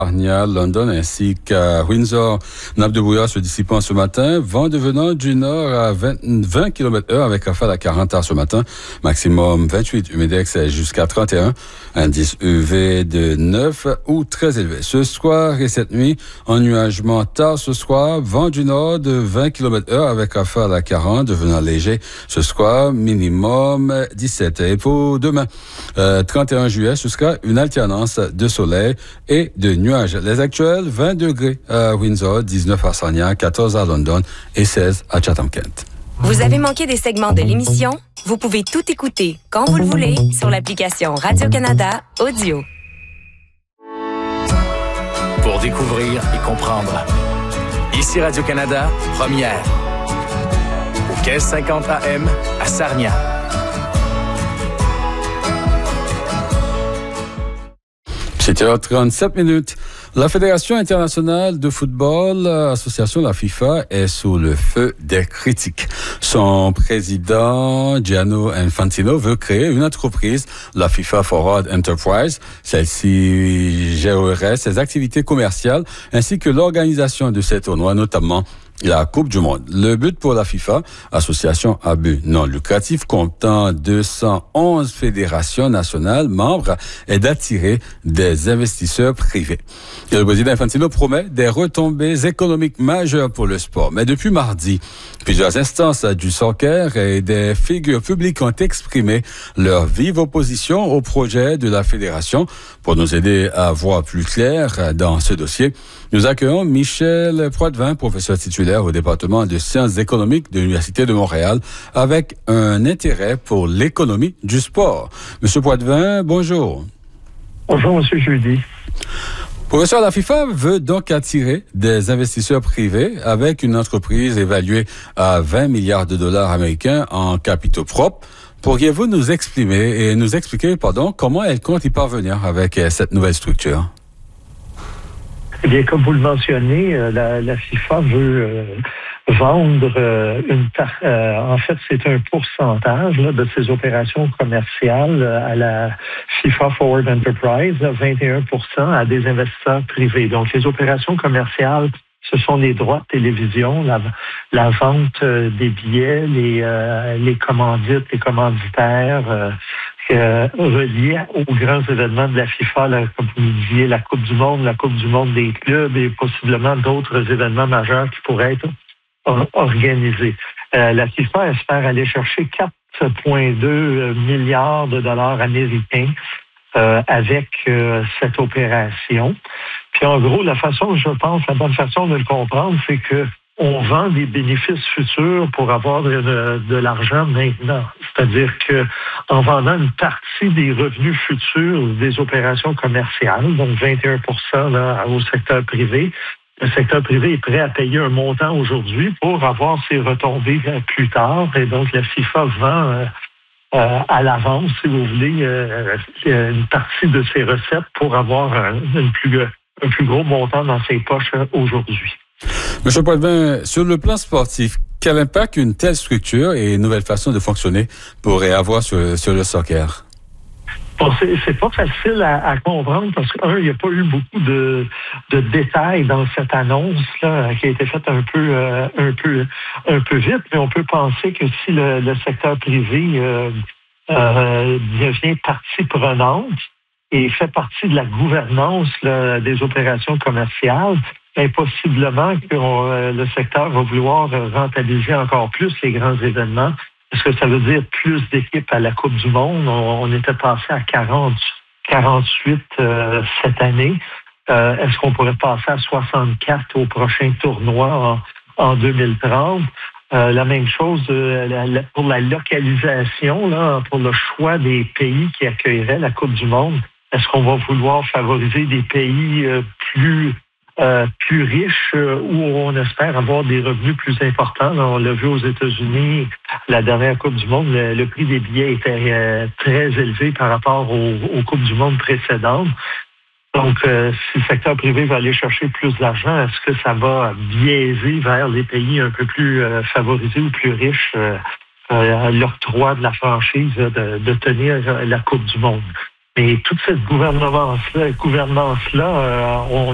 Sarnia, London ainsi qu'à Windsor. Nappe de brouillard se dissipant ce matin. Vent devenant du nord à 20 km/h avec rafale à 40 heures ce matin. Maximum 28, humidex jusqu'à 31. Indice UV de 9 ou très élevé. Ce soir et cette nuit, ennuagement tard ce soir. Vent du nord de 20 km/h avec rafale à 40, devenant léger. Ce soir, minimum 17. Et pour demain, 31 juillet, ce sera une alternance de soleil et de nuages. Les actuels, 20 degrés à Windsor, 19 à Sarnia, 14 à London et 16 à Chatham-Kent. Vous avez manqué des segments de l'émission? Vous pouvez tout écouter quand vous le voulez sur l'application Radio-Canada Audio. Pour découvrir et comprendre. Ici Radio-Canada, première. Au 1550 AM à Sarnia. C'était à 37 minutes. La Fédération internationale de football, association la FIFA, est sous le feu des critiques. Son président, Gianni Infantino, veut créer une entreprise, la FIFA Forward Enterprise. Celle-ci gérerait ses activités commerciales ainsi que l'organisation de ces tournois, notamment la Coupe du Monde. Le but pour la FIFA, association à but non lucratif, comptant 211 fédérations nationales membres, est d'attirer des investisseurs privés. Et le président Infantino promet des retombées économiques majeures pour le sport. Mais depuis mardi, plusieurs instances du soccer et des figures publiques ont exprimé leur vive opposition au projet de la fédération. Pour nous aider à voir plus clair dans ce dossier, nous accueillons Michel Poitvin, professeur titulaire au département de sciences économiques de l'Université de Montréal, avec un intérêt pour l'économie du sport. Monsieur Poitvin, bonjour. Bonjour, Monsieur Jeudi. Professeur, la FIFA veut donc attirer des investisseurs privés avec une entreprise évaluée à 20 milliards de dollars américains en capitaux propres. Pourriez-vous nous expliquer comment elle compte y parvenir avec cette nouvelle structure? Eh bien, comme vous le mentionnez, la FIFA veut vendre en fait, c'est un pourcentage de ses opérations commerciales à la FIFA Forward Enterprise, 21% à des investisseurs privés. Donc, les opérations commerciales, ce sont les droits de télévision, la vente des billets, les commandites, les commanditaires, reliés aux grands événements de la FIFA, comme vous disiez, la Coupe du Monde des clubs et possiblement d'autres événements majeurs qui pourraient être organisés. La FIFA espère aller chercher 4,2 milliards de dollars américains avec cette opération. Puis en gros, la bonne façon de le comprendre, c'est que on vend des bénéfices futurs pour avoir de l'argent maintenant. C'est-à-dire que en vendant une partie des revenus futurs des opérations commerciales, donc 21% là, au secteur privé, le secteur privé est prêt à payer un montant aujourd'hui pour avoir ses retombées plus tard. Et donc, la FIFA vend à l'avance, si vous voulez, une partie de ses recettes pour avoir un plus gros montant dans ses poches aujourd'hui. Monsieur Poitvin, sur le plan sportif, quel impact une telle structure et une nouvelle façon de fonctionner pourrait avoir sur le soccer? Bon, c'est pas facile à comprendre parce que, il n'y a pas eu beaucoup de détails dans cette annonce-là qui a été faite un peu vite, mais on peut penser que si le secteur privé devient partie prenante et fait partie de la gouvernance des opérations commerciales, possiblement que le secteur va vouloir rentabiliser encore plus les grands événements. Est-ce que ça veut dire plus d'équipes à la Coupe du Monde? On était passé à 48 cette année. Est-ce qu'on pourrait passer à 64 au prochain tournoi en 2030? La même chose pour la localisation, pour le choix des pays qui accueilleraient la Coupe du Monde. Est-ce qu'on va vouloir favoriser des pays plus riches où on espère avoir des revenus plus importants? On l'a vu aux États-Unis, la dernière Coupe du Monde, le prix des billets était très élevé par rapport aux Coupes du Monde précédentes. Donc, si le secteur privé va aller chercher plus d'argent, est-ce que ça va biaiser vers les pays un peu plus favorisés ou plus riches l'octroi de la franchise de tenir la Coupe du Monde? Mais toute cette gouvernance-là, on